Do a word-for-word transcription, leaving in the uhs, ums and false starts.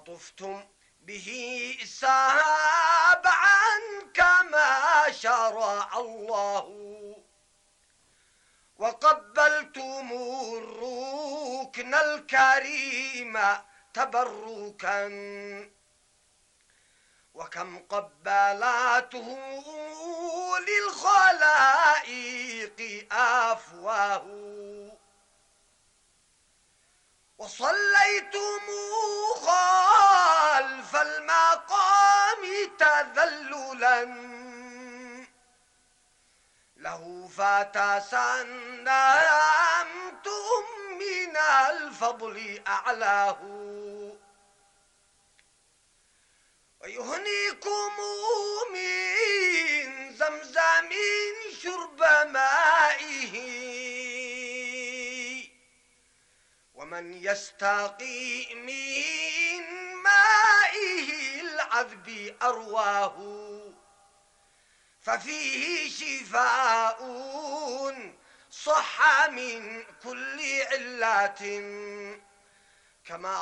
وطفتم به سابعا كما شرع الله، وقبلتم الركن الكريم تبركا، وكم قبلاته للخلائق أفواه، وصليتم خلف المقام تذللا له، فتسنمتم من الفضل أعلاه، ويهنيكم من زمزم شرب مائه، ومن يستقي من مائه العذب أرواه، ففيه شفاء صح من كل علة كما